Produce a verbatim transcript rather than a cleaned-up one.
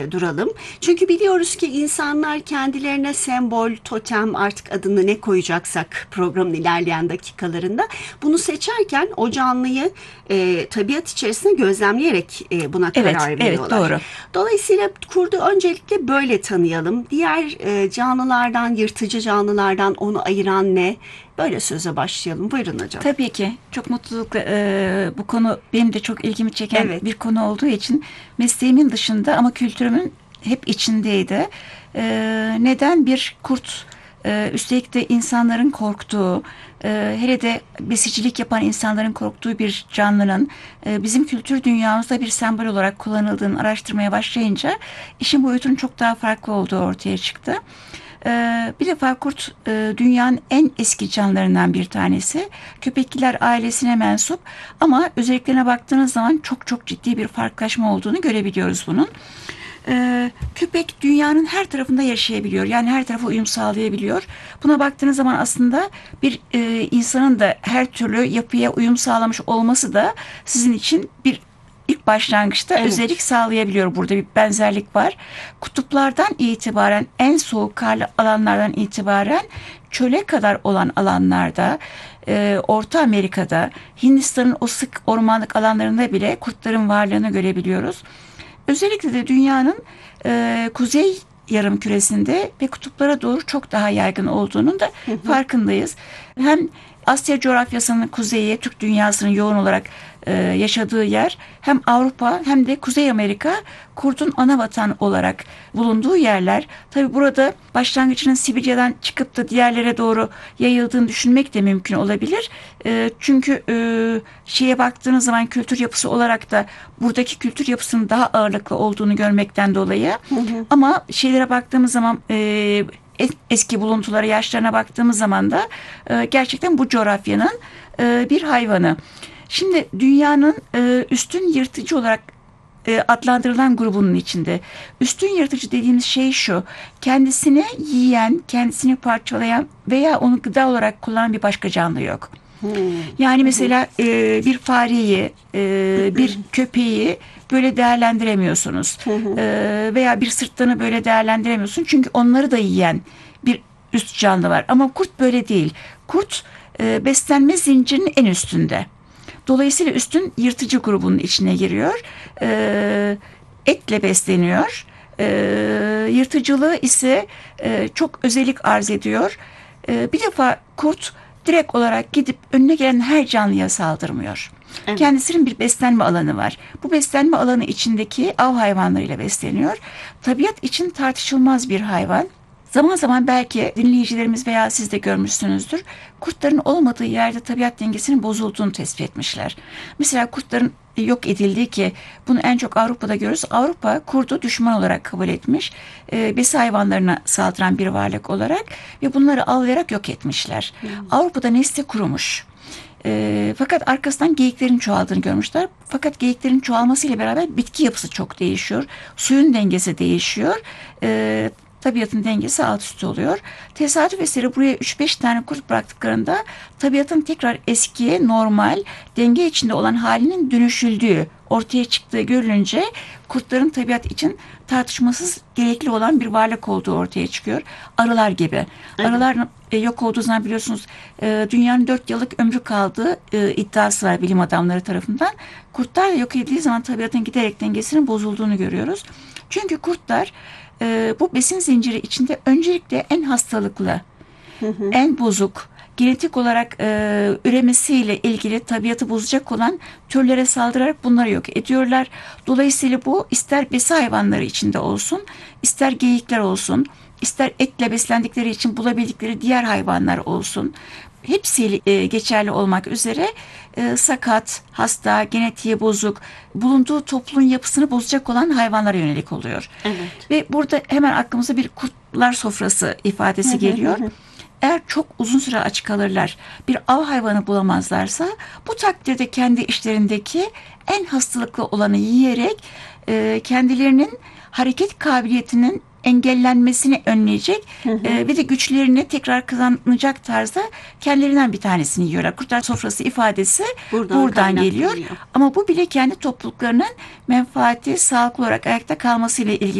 e, duralım. Çünkü biliyoruz ki insanlar kendilerine sembol, totem, artık adını ne koyacaksak programın ilerleyen dakikalarında bunu seçerken o canlıyı e, tabiat içerisinde gözlemleyerek e, buna Evet, karar evet, veriyorlar. doğru. Dolayısıyla kurdu öncelikle böyle tanıyalım. Diğer e, canlılardan, yırtıcı canlılardan onu ayıran ne? Böyle söze başlayalım. Buyurun hocam. Tabii ki çok mutlulukla e, bu konu benim de çok ilgimi çeken Evet. bir konu olduğu için mesleğimin dışında ama kültürümün hep içindeydi. E, neden bir kurt, e, üstelik de insanların korktuğu, e, hele de besicilik yapan insanların korktuğu bir canlının e, bizim kültür dünyamızda bir sembol olarak kullanıldığını araştırmaya başlayınca işin boyutunun çok daha farklı olduğu ortaya çıktı. Ee, bir defa kurt e, dünyanın en eski canlılarından bir tanesi. Köpekliler ailesine mensup ama özelliklerine baktığınız zaman çok çok ciddi bir farklılaşma olduğunu görebiliyoruz bunun. Ee, köpek dünyanın her tarafında yaşayabiliyor. Yani her tarafa uyum sağlayabiliyor. Buna baktığınız zaman aslında bir e, insanın da her türlü yapıya uyum sağlamış olması da sizin için bir ilk başlangıçta Evet. özellik sağlayabiliyor. Burada bir benzerlik var. Kutuplardan itibaren en soğuk karlı alanlardan itibaren çöle kadar olan alanlarda, e, Orta Amerika'da, Hindistan'ın o sık ormanlık alanlarında bile kurtların varlığını görebiliyoruz. Özellikle de dünyanın e, kuzey yarım küresinde ve kutuplara doğru çok daha yaygın olduğunun da farkındayız. Hem Asya coğrafyasının kuzeyi, Türk dünyasının yoğun olarak e, yaşadığı yer, hem Avrupa hem de Kuzey Amerika kurdun ana vatan olarak bulunduğu yerler. Tabi burada başlangıcının Sibirya'dan çıkıp da diğerlere doğru yayıldığını düşünmek de mümkün olabilir. E, çünkü e, şeye baktığınız zaman kültür yapısı olarak da buradaki kültür yapısının daha ağırlıklı olduğunu görmekten dolayı. Hı hı. Ama şeylere baktığımız zaman e, eski buluntulara, yaşlarına baktığımız zaman da e, gerçekten bu coğrafyanın e, bir hayvanı. Şimdi dünyanın e, üstün yırtıcı olarak e, adlandırılan grubunun içinde üstün yırtıcı dediğimiz şey şu: kendisini yiyen, kendisini parçalayan veya onu gıda olarak kullanan bir başka canlı yok. Hmm. Yani mesela e, bir fareyi, e, bir köpeği böyle değerlendiremiyorsunuz. e, veya bir sırtlanı böyle değerlendiremiyorsun. Çünkü onları da yiyen bir üst canlı var. Ama kurt böyle değil. Kurt e, beslenme zincirinin en üstünde. Dolayısıyla üstün yırtıcı grubunun içine giriyor. E, etle besleniyor. E, yırtıcılığı ise e, çok özellik arz ediyor. E, bir defa kurt direkt olarak gidip önüne gelen her canlıya saldırmıyor. Evet. Kendisinin bir beslenme alanı var. Bu beslenme alanı içindeki av hayvanlarıyla besleniyor. Tabiat için tartışılmaz bir hayvan. Zaman zaman belki dinleyicilerimiz veya siz de görmüşsünüzdür. Kurtların olmadığı yerde tabiat dengesinin bozulduğunu tespit etmişler. Mesela kurtların yok edildiği, ki bunu en çok Avrupa'da görürüz. Avrupa kurdu düşman olarak kabul etmiş. E, besi hayvanlarına saldıran bir varlık olarak ve bunları avlayarak yok etmişler. Hmm. Avrupa'da nesli kurumuş. E, fakat arkasından geyiklerin çoğaldığını görmüşler. Fakat geyiklerin çoğalmasıyla beraber bitki yapısı çok değişiyor. Suyun dengesi değişiyor. E, Tabiatın dengesi alt üst oluyor. Tesadüf eseri buraya üç beş tane kurt bıraktıklarında tabiatın tekrar eskiye, normal, denge içinde olan halinin dönüşüldüğü ortaya çıktığı görülünce kurtların tabiat için tartışmasız gerekli olan bir varlık olduğu ortaya çıkıyor. Arılar gibi. Evet. Arılar e, yok olduğu zaman biliyorsunuz e, dünyanın dört yıllık ömrü kaldığı e, iddiası var bilim adamları tarafından. Kurtlar da yok edildiği zaman tabiatın giderek dengesinin bozulduğunu görüyoruz. Çünkü kurtlar e, bu besin zinciri içinde öncelikle en hastalıklı, hı hı. en bozuk, genetik olarak e, üremesiyle ilgili tabiatı bozacak olan türlere saldırarak bunları yok ediyorlar. Dolayısıyla bu ister besi hayvanları içinde olsun, ister geyikler olsun, ister etle beslendikleri için bulabildikleri diğer hayvanlar olsun, hepsi e, geçerli olmak üzere e, sakat, hasta, genetiği bozuk, bulunduğu toplumun yapısını bozacak olan hayvanlara yönelik oluyor. Evet. Ve burada hemen aklımıza bir kurtlar sofrası ifadesi geliyor. Eğer çok uzun süre aç kalırlar, bir av hayvanı bulamazlarsa bu takdirde kendi işlerindeki en hastalıklı olanı yiyerek e, kendilerinin hareket kabiliyetinin engellenmesini önleyecek hı hı. E, ve de güçlerini tekrar kazanacak tarzda kendilerinden bir tanesini yiyorlar. Kurtlar sofrası ifadesi buradan, buradan geliyor. Ama bu bile kendi topluluklarının menfaati, sağlıklı olarak ayakta kalmasıyla ilgili